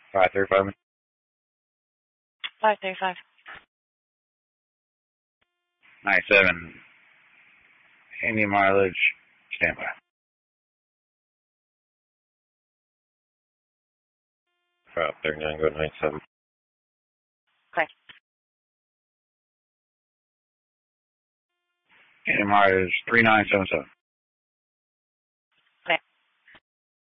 535. 535. 97. Any mileage, standby. Route 39, go 97. Okay. Any mileage, 3977.